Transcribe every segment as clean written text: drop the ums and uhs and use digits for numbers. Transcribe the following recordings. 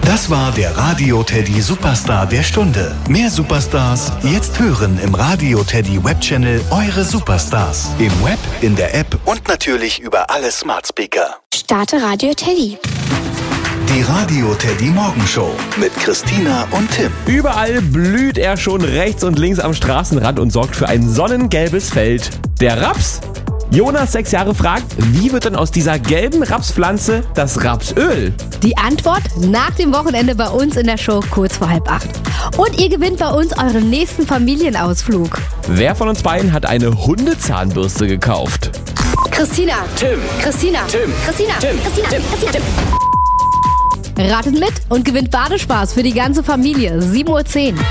Das war der Radio Teddy Superstar der Stunde. Mehr Superstars jetzt hören im Radio Teddy Webchannel Eure Superstars. Im Web, in der App und natürlich über alle Smart Speaker. Starte Radio Teddy. Die Radio Teddy Morgenshow mit Christina und Tim. Überall blüht er schon rechts und links am Straßenrand und sorgt für ein sonnengelbes Feld. Der Raps? Jonas, 6 Jahre, fragt, wie wird denn aus dieser gelben Rapspflanze das Rapsöl? Die Antwort nach dem Wochenende bei uns in der Show kurz vor 7:30. Und ihr gewinnt bei uns euren nächsten Familienausflug. Wer von uns beiden hat eine Hundezahnbürste gekauft? Christina. Tim. Christina. Tim. Christina. Tim. Christina. Tim. Christina. Tim. Ratet mit und gewinnt Badespaß für die ganze Familie. 7:10 Uhr.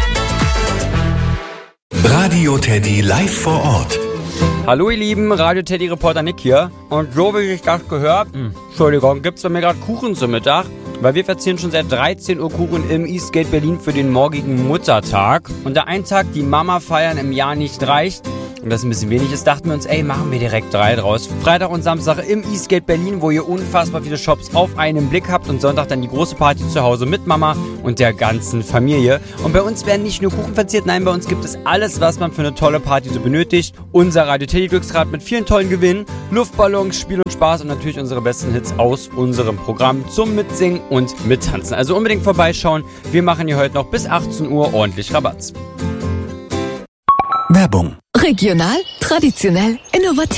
Radio Teddy live vor Ort. Hallo ihr Lieben, Radio Teddy Reporter Nick hier. Und so wie ich das gehört, gibt's bei mir gerade Kuchen zum Mittag. Weil wir verzieren schon seit 13 Uhr Kuchen im Eastgate Berlin für den morgigen Muttertag. Und da ein Tag die Mama feiern im Jahr nicht reicht und das ein bisschen wenig ist, dachten wir uns, machen wir direkt 3 draus. Freitag und Samstag im Eastgate Berlin, wo ihr unfassbar viele Shops auf einen Blick habt, und Sonntag dann die große Party zu Hause mit Mama und der ganzen Familie. Und bei uns werden nicht nur Kuchen verziert, nein, bei uns gibt es alles, was man für eine tolle Party so benötigt. Unser Radio Teddy Glücksrad mit vielen tollen Gewinnen, Luftballons, Spiel und Spaß und natürlich unsere besten Hits aus unserem Programm zum Mitsingen und Mittanzen. Also unbedingt vorbeischauen. Wir machen hier heute noch bis 18 Uhr ordentlich Rabatz. Werbung. Regional, traditionell, innovativ.